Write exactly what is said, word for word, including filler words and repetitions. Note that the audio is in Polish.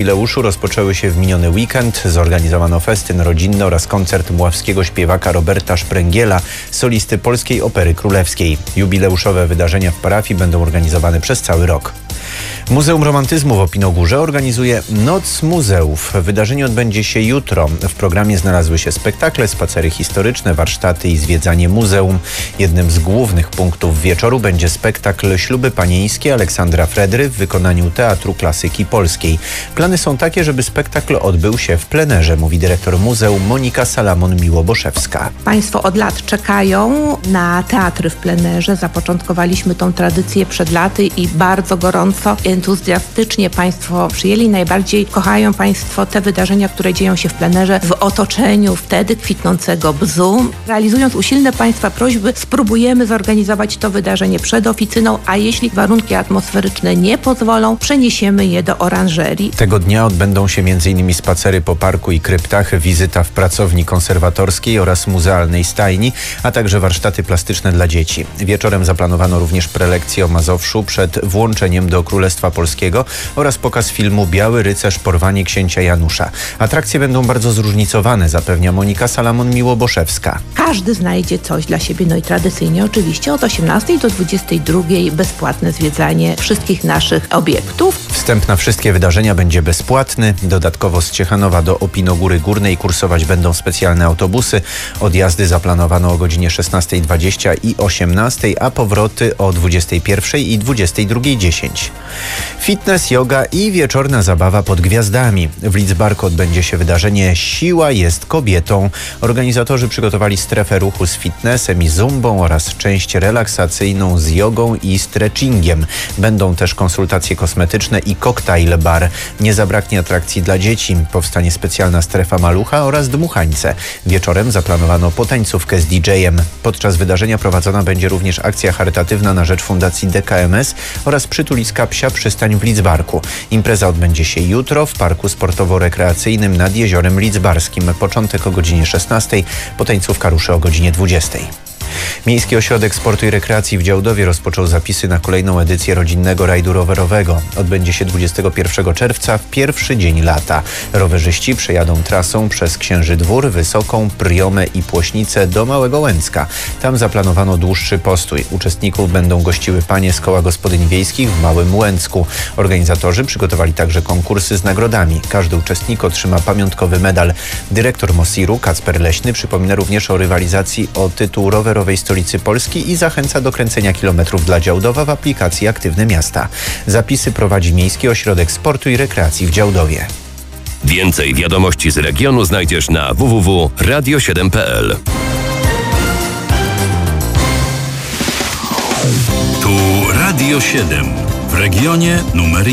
jubileuszu rozpoczęły się w miniony weekend. Zorganizowano festyn rodzinny oraz koncert mławskiego śpiewaka Roberta Szpręgiela, solisty Polskiej Opery Królewskiej. Jubileuszowe wydarzenia w parafii będą organizowane przez cały rok. Muzeum Romantyzmu w Opinogórze organizuje Noc Muzeów. Wydarzenie odbędzie się jutro. W programie znalazły się spektakle, spacery historyczne, warsztaty i zwiedzanie muzeum. Jednym z głównych punktów wieczoru będzie spektakl Śluby panieńskie Aleksandra Fredry w wykonaniu Teatru Klasyki Polskiej. Plany są takie, żeby spektakl odbył się w plenerze, mówi dyrektor muzeum Monika Salamon-Miłoboszewska. Państwo od lat czekają na teatry w plenerze. Zapoczątkowaliśmy tą tradycję przed laty i bardzo gorąco, entuzjastycznie Państwo przyjęli. Najbardziej kochają Państwo te wydarzenia, które dzieją się w plenerze w otoczeniu wtedy kwitnącego bzu. Realizując usilne Państwa prośby, spróbujemy zorganizować to wydarzenie przed oficyną, a jeśli warunki atmosferyczne nie pozwolą, przeniesiemy je do oranżerii. Tego dnia odbędą się między innymi spacery po parku i kryptach, wizyta w pracowni konserwatorskiej oraz muzealnej stajni, a także warsztaty plastyczne dla dzieci. Wieczorem zaplanowano również prelekcję o Mazowszu przed włączeniem do Królestwa Polskiego oraz pokaz filmu Biały Rycerz, porwanie księcia Janusza. Atrakcje będą bardzo zróżnicowane, zapewnia Monika Salamon-Miłoboszewska. Każdy znajdzie coś dla siebie, no i tradycyjnie oczywiście od osiemnastej do dwudziestej drugiej bezpłatne zwiedzanie wszystkich naszych obiektów. Wstęp na wszystkie wydarzenia będzie bezpłatny. Dodatkowo z Ciechanowa do Opinogóry Górnej kursować będą specjalne autobusy. Odjazdy zaplanowano o godzinie szesnastej dwadzieścia i osiemnastej, a powroty o dwudziestej pierwszej i dwudziestej drugiej dziesięć. Fitness, yoga i wieczorna zabawa pod gwiazdami. W Lidzbarku odbędzie się wydarzenie Siła jest kobietą. Organizatorzy przygotowali strefę ruchu z fitnessem i zumbą oraz część relaksacyjną z jogą i stretchingiem. Będą też konsultacje kosmetyczne i koktajl bar. Nie zabraknie atrakcji dla dzieci. Powstanie specjalna strefa malucha oraz dmuchańce. Wieczorem zaplanowano potańcówkę z didżejem. Podczas wydarzenia prowadzona będzie również akcja charytatywna na rzecz Fundacji D K M S oraz przytuliska Psia Przystań w Lidzbarku. Impreza odbędzie się jutro w Parku Sportowo-Rekreacyjnym nad Jeziorem Lidzbarskim. Początek o godzinie szesnastej, potańcówka ruszy o godzinie dwudziestej. Miejski Ośrodek Sportu i Rekreacji w Działdowie rozpoczął zapisy na kolejną edycję rodzinnego rajdu rowerowego. Odbędzie się dwudziestego pierwszego czerwca w pierwszy dzień lata. Rowerzyści przejadą trasą przez Księży Dwór, Wysoką, Pryomę i Płośnicę do Małego Łęcka. Tam zaplanowano dłuższy postój. Uczestników będą gościły panie z Koła Gospodyń Wiejskich w Małym Łęcku. Organizatorzy przygotowali także konkursy z nagrodami. Każdy uczestnik otrzyma pamiątkowy medal. Dyrektor Mosiru Kacper Leśny przypomina również o rywalizacji o tytuł rowerowej stolicy Polski i zachęca do kręcenia kilometrów dla Działdowa w aplikacji Aktywne Miasta. Zapisy prowadzi Miejski Ośrodek Sportu i Rekreacji w Działdowie. Więcej wiadomości z regionu znajdziesz na w w w kropka radio siedem kropka p l. Tu Radio siedem w regionie numer